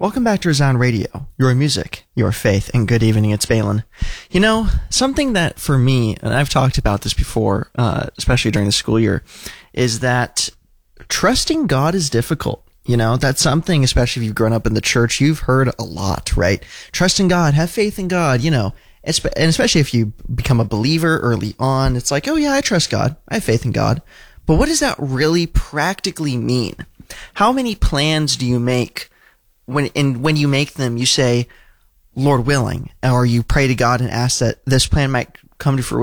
Welcome back to Resound Radio, your music, your faith, and good evening, it's Balin. You know, something that for me, and I've talked about this before, especially during the school year, is that trusting God is difficult. You know, that's something, especially if you've grown up in the church, you've heard a lot, right? Trust in God, have faith in God, you know, and especially if you become a believer early on, it's like, oh yeah, I trust God, I have faith in God. But what does that really practically mean? How many plans do you make when you make them, you say, Lord willing, or you pray to God and ask that this plan might come to fruition?